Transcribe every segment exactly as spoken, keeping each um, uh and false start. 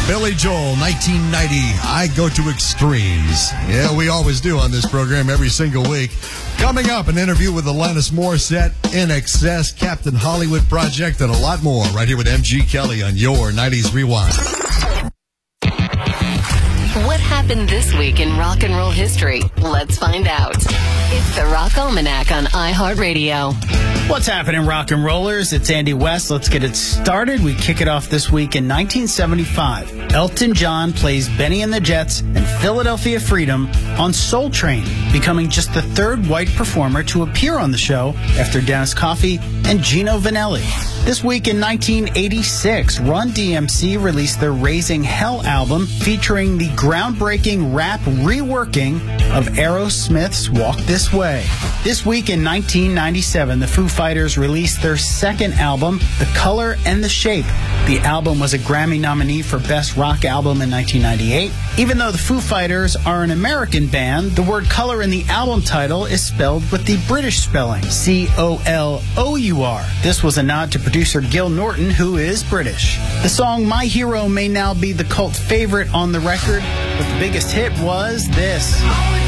Billy Joel, nineteen ninety, I Go to Extremes. Yeah, we always do on this program every single week. Coming up, an interview with Alanis Morissette, In Excess, Captain Hollywood Project, and a lot more right here with M G Kelly on your nineties Rewind. What happened this week in rock and roll history? Let's find out. It's the Rock Almanac on iHeartRadio. What's happening, rock and rollers? It's Andy West. Let's get it started. We kick it off this week in nineteen seventy-five. Elton John plays Benny and the Jets and Philadelphia Freedom on Soul Train, becoming just the third white performer to appear on the show after Dennis Coffey and Gino Vanelli. This week in nineteen eighty-six, Run D M C released their Raising Hell album featuring the groundbreaking rap reworking of Aerosmith's Walk This Way. This week in nineteen ninety-seven, the Foo Fighters released their second album, The Color and the Shape. The album was a Grammy nominee for Best Rock Album in nineteen ninety-eight. Even though the Foo Fighters are an American band, the word color in the album title is spelled with the British spelling, C O L O U R. This was a nod to producer Gil Norton, who is British. The song My Hero may now be the cult favorite on the record, but the biggest hit was this.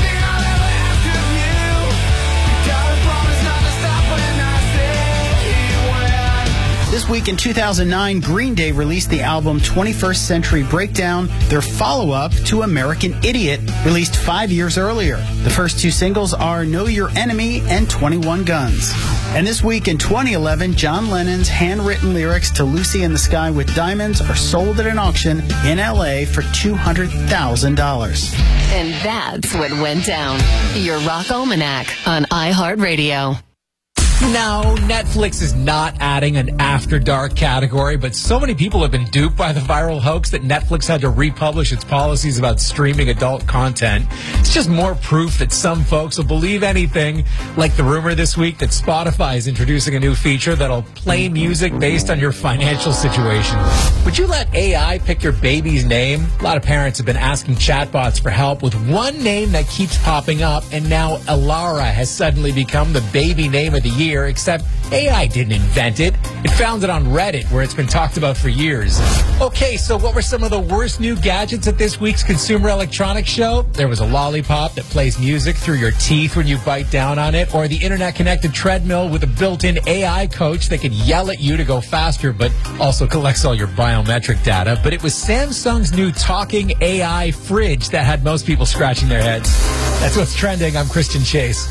This week in two thousand nine, Green Day released the album twenty-first Century Breakdown, their follow-up to American Idiot, released five years earlier. The first two singles are Know Your Enemy and twenty-one Guns. And this week in twenty eleven, John Lennon's handwritten lyrics to Lucy in the Sky with Diamonds are sold at an auction in L A for two hundred thousand dollars. And that's what went down. Your Rock Almanac on iHeartRadio. No, Netflix is not adding an After Dark category, but so many people have been duped by the viral hoax that Netflix had to republish its policies about streaming adult content. It's just more proof that some folks will believe anything, like the rumor this week that Spotify is introducing a new feature that'll play music based on your financial situation. Would you let A I pick your baby's name? A lot of parents have been asking chatbots for help with one name that keeps popping up, and now Alara has suddenly become the baby name of the year. Except A I didn't invent it. It found it on Reddit, where it's been talked about for years. Okay, so what were some of the worst new gadgets at this week's Consumer Electronics Show? There was a lollipop that plays music through your teeth when you bite down on it, or the internet-connected treadmill with a built-in A I coach that could yell at you to go faster, but also collects all your biometric data. But it was Samsung's new talking A I fridge that had most people scratching their heads. That's what's trending. I'm Christian Chase.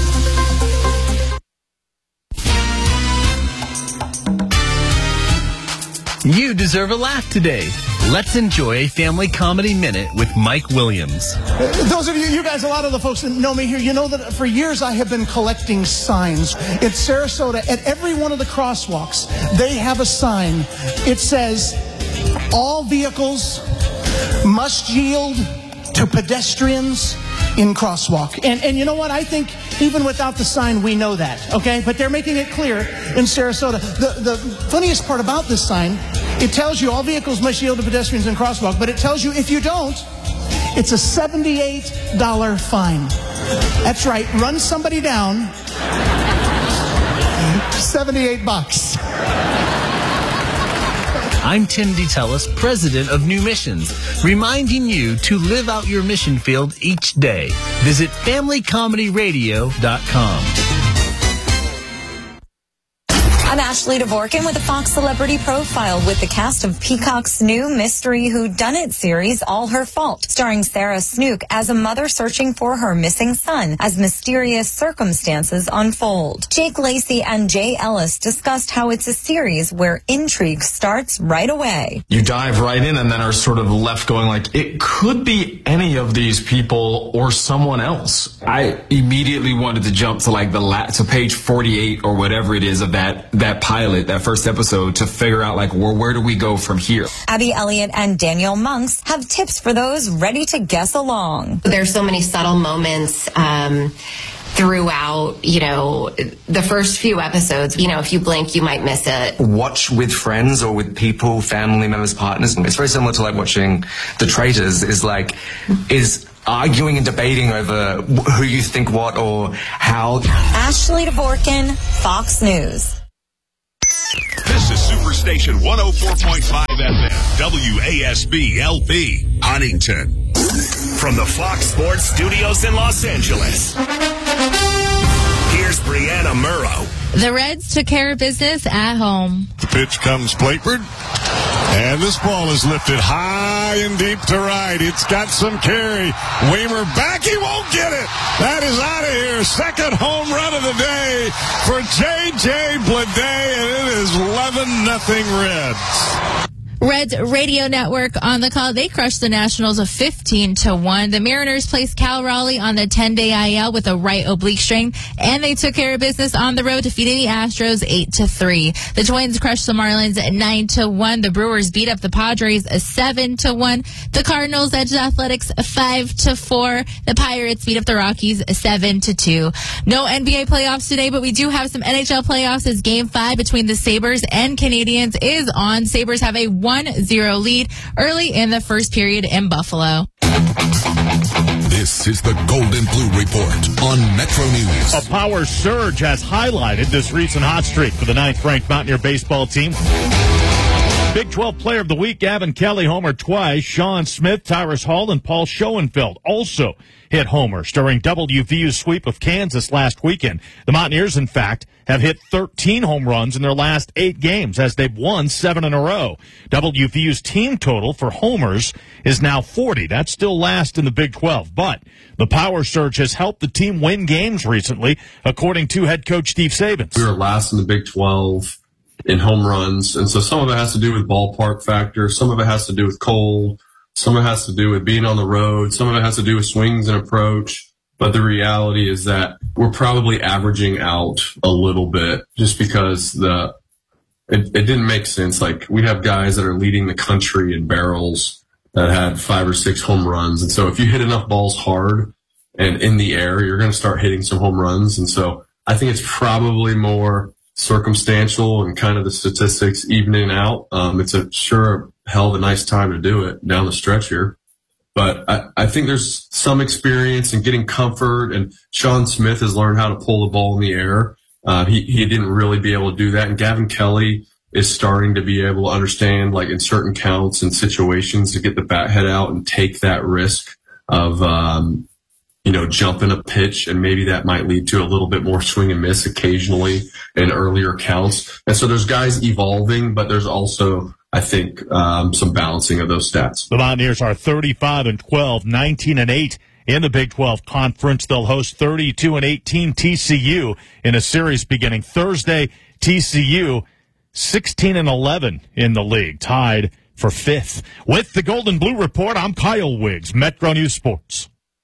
You deserve a laugh today. Let's enjoy a family comedy minute with Mike Williams. Those of you, you guys, a lot of the folks that know me here, you know that for years I have been collecting signs. In Sarasota, at every one of the crosswalks, they have a sign. It says, all vehicles must yield to pedestrians in crosswalk. And and you know what? I think even without the sign, we know that, okay? But they're making it clear in Sarasota. The, the funniest part about this sign, it tells you all vehicles must yield to pedestrians in crosswalk, but it tells you if you don't, it's a seventy-eight dollars fine. That's right. Run somebody down. seventy-eight bucks. I'm Tim DeTellis, president of New Missions, reminding you to live out your mission field each day. Visit family comedy radio dot com. I'm Ashley Dvorkin with the Fox Celebrity Profile with the cast of Peacock's new mystery whodunit series, All Her Fault, starring Sarah Snook as a mother searching for her missing son as mysterious circumstances unfold. Jake Lacey and Jay Ellis discussed how it's a series where intrigue starts right away. You dive right in and then are sort of left going like, it could be any of these people or someone else. I immediately wanted to jump to like the la- to page forty-eight or whatever it is of that that pilot, that first episode, to figure out like, well, where do we go from here? Abby Elliott and Danielle Monks have tips for those ready to guess along. There's so many subtle moments um, throughout, you know, the first few episodes. You know, if you blink, you might miss it. Watch with friends or with people, family members, partners. It's very similar to like watching The Traitors, is like, is arguing and debating over who you think what or how. Ashley Dvorkin, Fox News. This is Super Superstation one oh four point five F M, W A S B L P, Huntington. From the Fox Sports Studios in Los Angeles, here's Brianna Murrow. The Reds took care of business at home. The pitch comes Plateford, and this ball is lifted high and deep to right. It's got some carry. Weimer back. He won't get it. That is out of here. Second home run of the day for J J Bleday, and it is eleven nothing Reds. Reds radio network on the call. They crushed the Nationals of fifteen to one. The Mariners placed Cal Raleigh on the ten-day I L with a right oblique strain, and they took care of business on the road, defeating the Astros eight to three. The Twins crushed the Marlins nine to one. The Brewers beat up the Padres seven to one. The Cardinals edged the Athletics five to four. The Pirates beat up the Rockies seven to two. No N B A playoffs today, but we do have some N H L playoffs as Game five between the Sabres and Canadiens is on. Sabres have a one zero lead early in the first period in Buffalo. This is the Golden Blue Report on Metro News. A power surge has highlighted this recent hot streak for the ninth-ranked Mountaineer baseball team. Big twelve Player of the Week, Gavin Kelly homered twice. Sean Smith, Tyrus Hall, and Paul Schoenfeld also hit homers during W V U's sweep of Kansas last weekend. The Mountaineers, in fact, have hit thirteen home runs in their last eight games as they've won seven in a row. W V U's team total for homers is now forty. That's still last in the Big twelve. But the power surge has helped the team win games recently, according to head coach Steve Sabins. We were last in the Big twelve in home runs, and so some of it has to do with ballpark factor, some of it has to do with cold, some of it has to do with being on the road, some of it has to do with swings and approach. But the reality is that we're probably averaging out a little bit just because the it, it didn't make sense. Like, we have guys that are leading the country in barrels that had five or six home runs, and so if you hit enough balls hard and in the air, you're going to start hitting some home runs. And so I think it's probably more circumstantial and kind of the statistics evening out. Um, it's a sure hell of a nice time to do it down the stretch here. But I, I think there's some experience in getting comfort, and Sean Smith has learned how to pull the ball in the air. Uh, he, he didn't really be able to do that. And Gavin Kelly is starting to be able to understand, like, in certain counts and situations, to get the bat head out and take that risk of, um, you know, jumping a pitch, and maybe that might lead to a little bit more swing and miss occasionally in earlier counts. And so there's guys evolving, but there's also, I think, um, some balancing of those stats. The Mountaineers are thirty-five and twelve, nineteen and eight in the Big twelve Conference. They'll host thirty-two and eighteen T C U in a series beginning Thursday. T C U sixteen and eleven in the league, tied for fifth. With the Golden Blue Report, I'm Kyle Wiggs, Metro News Sports.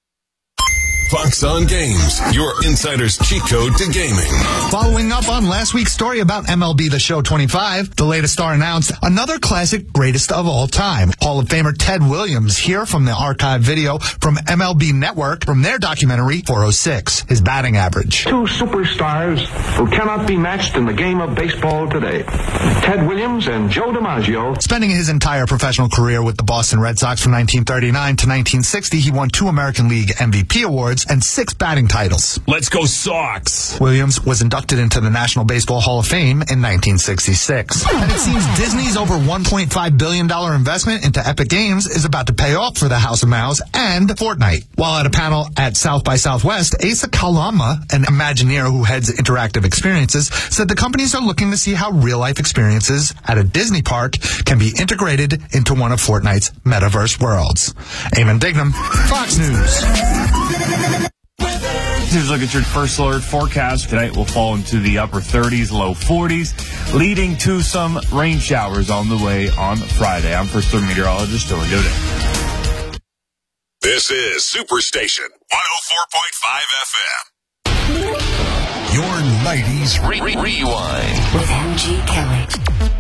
Fox on Games, your insider's cheat code to gaming. Following up on last week's story about M L B The Show twenty-five, the latest star announced another classic greatest of all time. Hall of Famer Ted Williams here from the archive video from M L B Network from their documentary four oh six, his batting average. Two superstars who cannot be matched in the game of baseball today. Ted Williams and Joe DiMaggio. Spending his entire professional career with the Boston Red Sox from nineteen thirty-nine to nineteen sixty, he won two American League M V P awards and six batting titles. Let's go Sox! Williams was inducted into the National Baseball Hall of Fame in nineteen sixty-six. And it seems Disney's over one point five billion dollars investment into Epic Games is about to pay off for the House of Mouse and Fortnite. While at a panel at South by Southwest, Asa Kalama, an Imagineer who heads interactive experiences, said the companies are looking to see how real-life experiences at a Disney park can be integrated into one of Fortnite's metaverse worlds. Eamon Dignam, Fox News. Here's a look at your first alert forecast. Tonight will fall into the upper thirties, low forties, leading to some rain showers on the way on Friday. I'm first alert meteorologist Dylan Godin. This is Superstation one oh four point five F M. Your nineties re- re- rewind with M G Kelly.